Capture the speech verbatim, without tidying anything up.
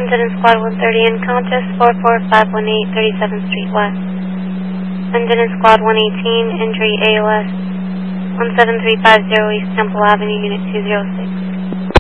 London and Squad one thirty in Countess, four four five one eight, thirty-seventh Street West. London and Squad one eighteen, injury A O S, one seven three five zero East Temple Avenue, Unit two zero six.